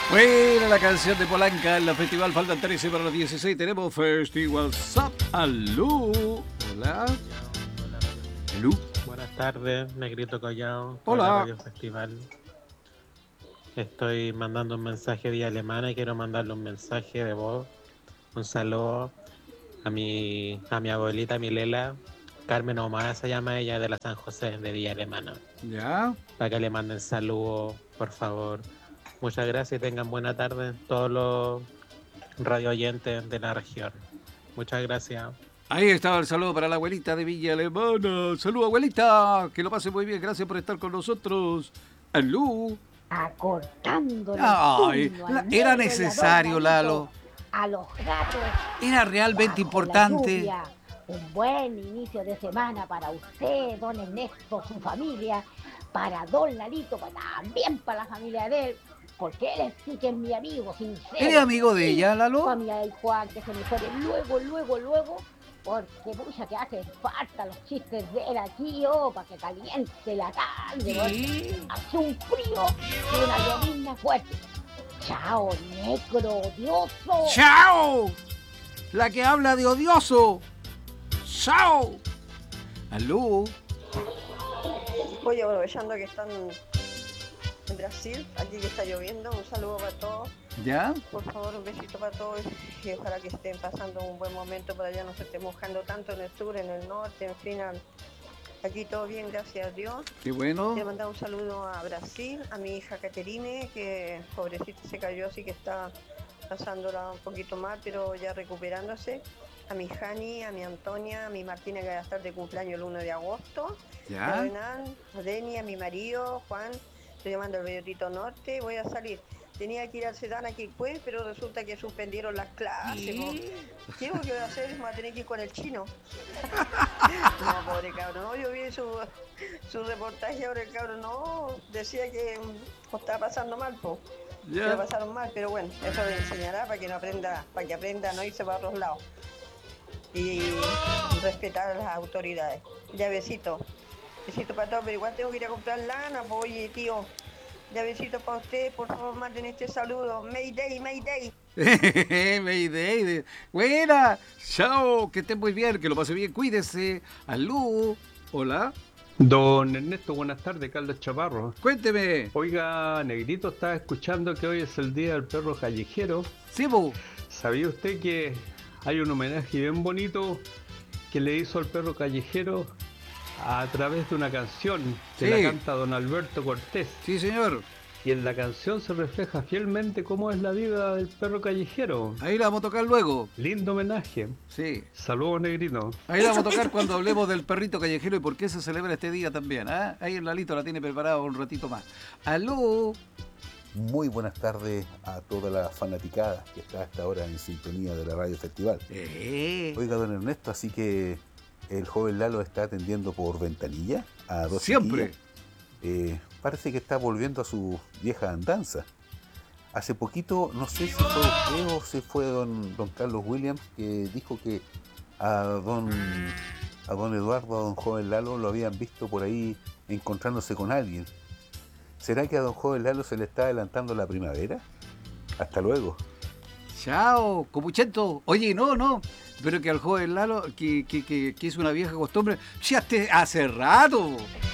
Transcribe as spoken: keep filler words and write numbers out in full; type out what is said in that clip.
Buena la canción de Polanca en la festival. Faltan trece para las dieciséis. Tenemos Festival Zap. Aló. Hola. Aló. Buenas tardes, Negrito Collao. Hola. Hola, Radio Festival. Estoy mandando un mensaje vía alemana y quiero mandarle un mensaje de voz. Un saludo a mi, a mi abuelita Milela. Carmen Ahumada se llama ella, de la San José, de Villa Alemana. Ya. Para que le manden saludos, por favor. Muchas gracias y tengan buena tarde todos los radio oyentes de la región. Muchas gracias. Ahí estaba el saludo para la abuelita de Villa Alemana. Saludos, abuelita. Que lo pase muy bien. Gracias por estar con nosotros. Aló. Acortando el Ay, turno al la- negro era y a don necesario, Lalo. A los gatos. Era realmente bajo la importante. lluvia. Un buen inicio de semana para usted, don Ernesto, su familia, para don Lalito, para también para la familia de él, porque él sí que es mi amigo, sincero. ¿Eres amigo de ella, Lalo? Familia del Juan, que se mejore luego, luego, luego, porque mucha que hace falta los chistes de él aquí, oh, para que caliente la tarde, Sí. ¿no? Hace un frío y una llovizna fuerte. Chao, negro odioso. ¡Chao! La que habla de odioso. ¡Chao! Aló. Oye, aprovechando que están en Brasil, aquí que está lloviendo, un saludo para todos. ¿Ya? Por favor, un besito para todos y ojalá que estén pasando un buen momento para allá, no se esté mojando tanto en el sur, en el norte, en fin, aquí todo bien, gracias a Dios. Qué bueno. Quiero mandar un saludo a Brasil, a mi hija Caterine, que pobrecita se cayó, así que está pasándola un poquito mal, pero ya recuperándose. A mi Jani, a mi Antonia, a mi Martina, que va a estar de cumpleaños el uno de agosto. ¿Ya? A Renan, a Deni, a mi marido, Juan. Estoy llamando al Bellotito Norte, voy a salir. Tenía que ir al Sedán aquí pues, pero resulta que suspendieron las clases. ¿Sí? ¿Qué voy a hacer? Me voy a tener que ir con el chino. No, pobre cabrón. No, yo vi su, su reportaje, ahora el cabrón no decía que mm, estaba pasando mal, pues. Ya. Que lo pasaron mal, pero bueno, eso le enseñará para que no aprenda, para que aprenda a no irse para otros lados. Y respetar a las autoridades. Ya besito. Besito para todos, pero igual tengo que ir a comprar lana, pues, oye, tío. Ya besito para usted, por favor, manden este saludo. Mayday, Mayday. Mayday. Buena. Chao. Que estén muy bien. Que lo pase bien. Cuídese. Aló. Hola. Don Ernesto, buenas tardes, Carlos Chaparro. Cuénteme. Oiga, Negrito, estaba escuchando que hoy es el Día del Perro Callejero. Sí, bo. ¿Sabía usted que hay un homenaje bien bonito que le hizo al perro callejero a través de una canción que Sí. la canta don Alberto Cortés? Sí, señor. Y en la canción se refleja fielmente cómo es la vida del perro callejero. Ahí la vamos a tocar luego. Lindo homenaje. Sí. Saludos, Negrito. Ahí la vamos a tocar cuando hablemos del perrito callejero y por qué se celebra este día también. ¿eh? Ahí el Lalito la tiene preparada un ratito más. Aló. Muy buenas tardes a toda la fanaticada que está hasta ahora en sintonía de la Radio Festival. Eh. Oiga, don Ernesto, así que el joven Lalo está atendiendo por ventanilla a dos Siempre. chiquillas. Eh, parece que está volviendo a su vieja andanza. Hace poquito, no sé si fue usted o si fue don, don Carlos Williams, que dijo que a don, a don Eduardo, a don joven Lalo, lo habían visto por ahí encontrándose con alguien. ¿Será que a don joven Lalo se le está adelantando la primavera? Hasta luego. Chao, copuchento. Oye, no, no. Pero que al joven Lalo, que, que, que, que es una vieja costumbre, ya hace, hace rato.